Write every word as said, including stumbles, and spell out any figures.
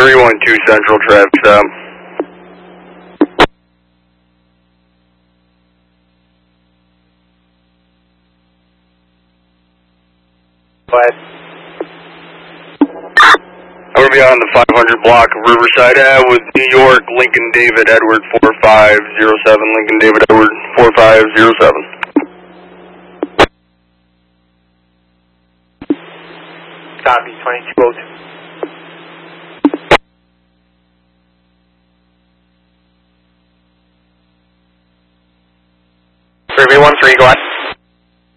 three one two Central traffic stop. Go ahead. I'm going to be on the five hundred block of Riverside Ave with New York, Lincoln David Edward four five zero seven, Lincoln David Edward four five zero seven. Copy, twenty-two oh two. three one three, go ahead.